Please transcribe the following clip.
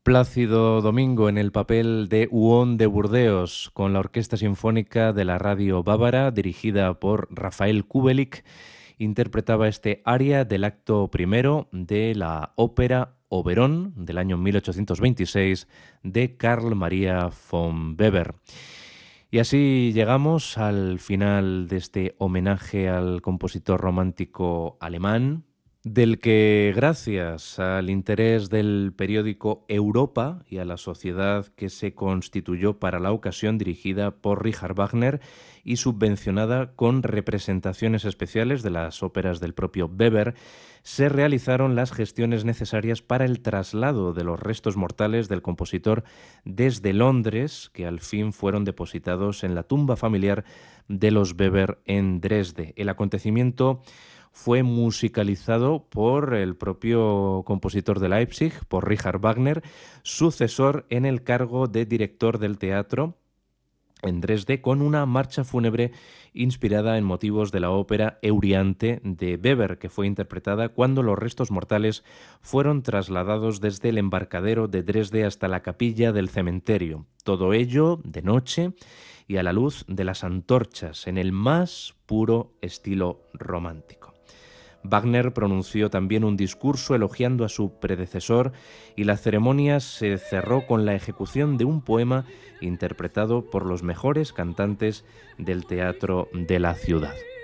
Plácido Domingo en el papel de Huón de Burdeos, con la Orquesta Sinfónica de la Radio Bávara, dirigida por Rafael Kubelik, interpretaba este aria del acto primero de la ópera Oberón del año 1826 de Carl Maria von Weber. Y así llegamos al final de este homenaje al compositor romántico alemán, del que, gracias al interés del periódico Europa y a la sociedad que se constituyó para la ocasión, dirigida por Richard Wagner y subvencionada con representaciones especiales de las óperas del propio Weber, se realizaron las gestiones necesarias para el traslado de los restos mortales del compositor desde Londres, que al fin fueron depositados en la tumba familiar de los Weber en Dresde. El acontecimiento fue musicalizado por el propio compositor de Leipzig, por Richard Wagner, sucesor en el cargo de director del teatro en Dresde, con una marcha fúnebre inspirada en motivos de la ópera Euryante de Weber, que fue interpretada cuando los restos mortales fueron trasladados desde el embarcadero de Dresde hasta la capilla del cementerio. Todo ello de noche y a la luz de las antorchas, en el más puro estilo romántico. Wagner pronunció también un discurso elogiando a su predecesor y la ceremonia se cerró con la ejecución de un poema interpretado por los mejores cantantes del teatro de la ciudad.